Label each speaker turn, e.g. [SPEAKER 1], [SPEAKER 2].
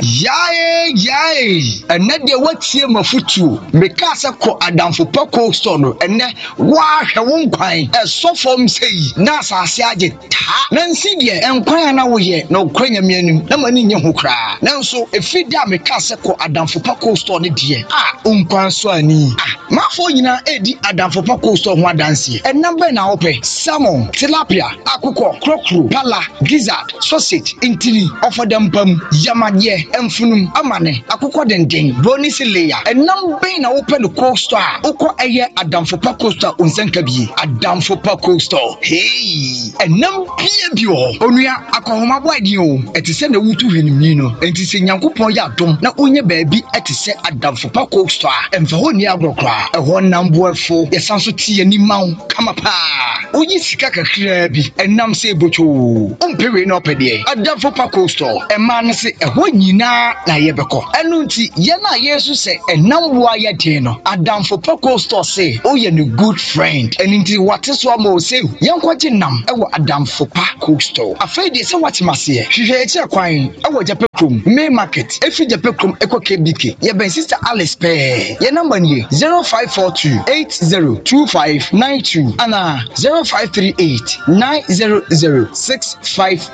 [SPEAKER 1] Yay. And net de watie mafutu. Because ko adamfo pa cold store no. And ne wa hwe kwan. E so form say na asase age ta. Nansi de enkwan na wo ye na okwanya mianum. Na mani nye ho kra. Nanso efidi a meka se ko adamfo pa cold store ne de. Unkwan so ani. Mafo nyina edi adamfo pa cold store ho adanse. Enamba na ope salmon, tilapia, akoko, krokro, pala, gizzard, sausage, intili, offer them pam, yamanye, emfunum, amane, akoko dendeng, bonus layer. Enamba na open the cold store. Oko eye adamfo pa cold store unsenkabi. Adamfo pa cold store. Hey, enambia bio. Onua akohoma boadi o. Etise na wutu hwenimni no. Entise nyankopon ya dom na onye baabi etise adamfo pa cold store. Emfa ho ni agrokra. Eho namboefo. Yesanso tie ni mawo kama pa. Oyi sika kakra bi enam se bocho. Ompewe no pede. Adamfo pa cold store. Ema ne se eho nyina na yebeko. Enu nti ye na Yesu se enam wo aye de no. Adamfo pa cold store se oye no good friend. Enu nti wate so ama o se yankwaje nam ewo adamfo pa cold store. Afei de se wate mase hwehwe echi akwan ewo Japekrom Main Market efi Japekrom ekoke bike. Ye ben sister Alice pe. Ye number ni 0542 802592 ana 0538 900 655